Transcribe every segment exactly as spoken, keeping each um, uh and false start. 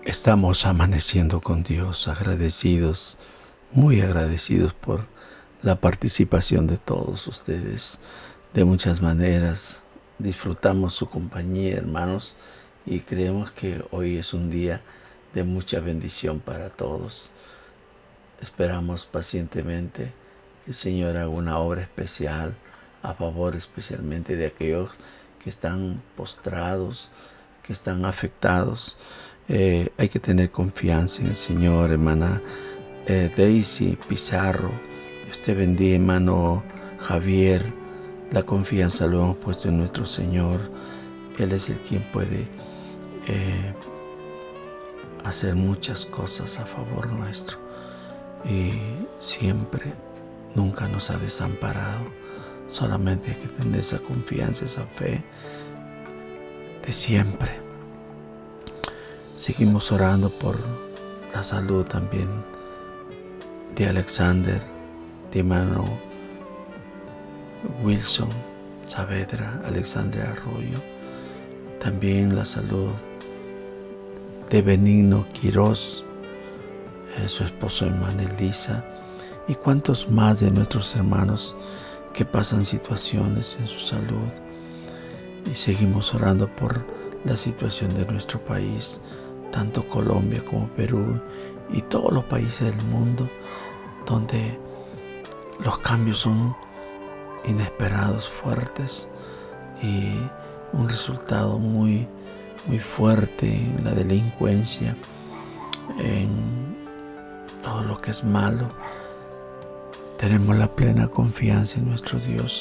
Estamos amaneciendo con Dios, agradecidos, muy agradecidos por la participación de todos ustedes. De muchas maneras disfrutamos su compañía, hermanos, y creemos que hoy es un día de mucha bendición para todos. Esperamos pacientemente que el Señor haga una obra especial a favor especialmente de aquellos que están postrados, que están afectados. Eh, hay que tener confianza en el Señor, hermana eh, Daisy Pizarro. Dios te bendiga, hermano Javier. La confianza lo hemos puesto en nuestro Señor. Él es el quien puede eh, hacer muchas cosas a favor nuestro. Y siempre, nunca nos ha desamparado. Solamente hay que tener esa confianza, esa fe de siempre. Seguimos orando por la salud también de Alexander, de hermano Wilson Saavedra, Alexandre Arroyo. También la salud de Benigno Quiroz, eh, su esposo hermana Elisa, y cuantos más de nuestros hermanos que pasan situaciones en su salud. Y seguimos orando por la situación de nuestro país, tanto Colombia como Perú y todos los países del mundo donde los cambios son inesperados, fuertes, y un resultado muy, muy fuerte en la delincuencia, en todo lo que es malo. Tenemos la plena confianza en nuestro Dios,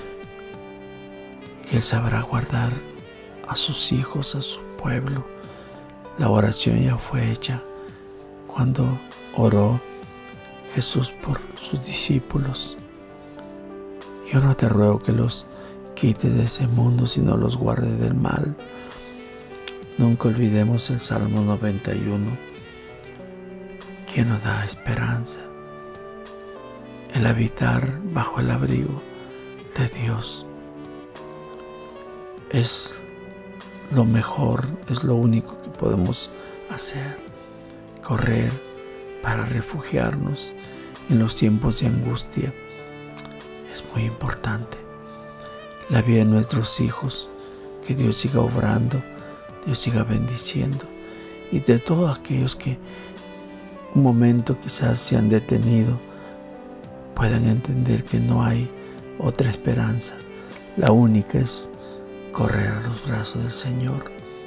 que Él sabrá guardar a sus hijos, a su pueblo. La oración ya fue hecha cuando oró Jesús por sus discípulos. Yo no te ruego que los quites de ese mundo, sino los guarde del mal. Nunca olvidemos el Salmo noventa y uno, que nos da esperanza. El habitar bajo el abrigo de Dios es lo mejor, es lo único que podemos hacer. Correr para refugiarnos en los tiempos de angustia es muy importante. La vida de nuestros hijos, que Dios siga obrando, Dios siga bendiciendo, y de todos aquellos que un momento quizás se han detenido, puedan entender que no hay otra esperanza. La única es correr a los brazos del Señor,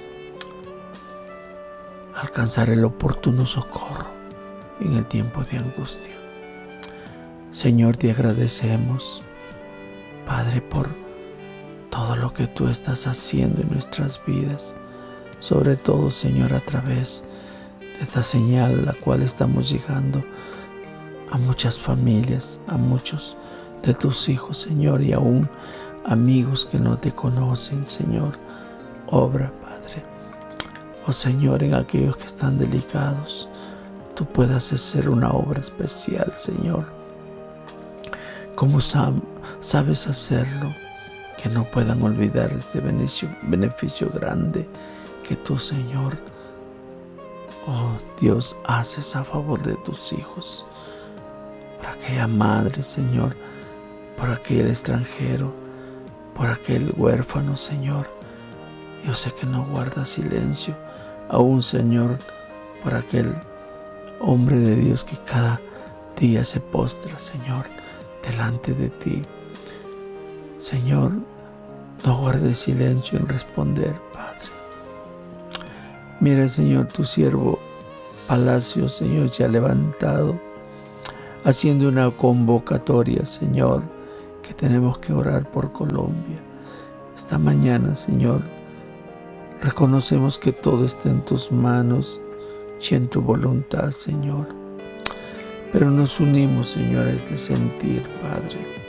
alcanzar el oportuno socorro en el tiempo de angustia. Señor, te agradecemos, Padre, por todo lo que tú estás haciendo en nuestras vidas, sobre todo, Señor, a través de esta señal a la cual estamos llegando a muchas familias, a muchos de tus hijos, Señor, y aún amigos que no te conocen, Señor. Obra, Padre. Oh, Señor, en aquellos que están delicados, tú puedas hacer una obra especial, Señor. Como sabes hacerlo, que no puedan olvidar este beneficio, beneficio grande que tú, Señor, oh Dios, haces a favor de tus hijos. Por aquella madre, Señor, por aquel extranjero, por aquel huérfano, Señor. Yo sé que no guarda silencio. Aún, Señor, por aquel hombre de Dios que cada día se postra, Señor, delante de ti. Señor, no guardes silencio en responder, Padre. Mira, Señor, tu siervo Palacio, Señor, se ha levantado haciendo una convocatoria, Señor, que tenemos que orar por Colombia. Esta mañana, Señor, reconocemos que todo está en tus manos y en tu voluntad, Señor. Pero nos unimos, Señor, a este sentir, Padre.